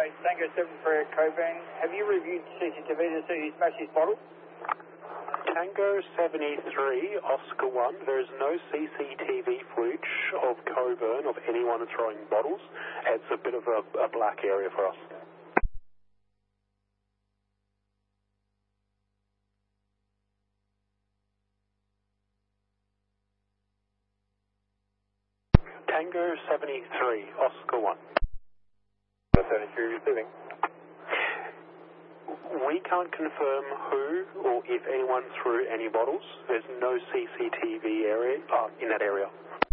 Tango 7 for Coburn. Have you reviewed CCTV to see who smashed his bottle? Tango 73, Oscar 1. There is no CCTV footage of Coburn, of anyone throwing bottles. It's a bit of a black area for us. Tango 73, Oscar 1. 73 receiving. We can't confirm who or if anyone threw any bottles. There's no CCTV area in that area.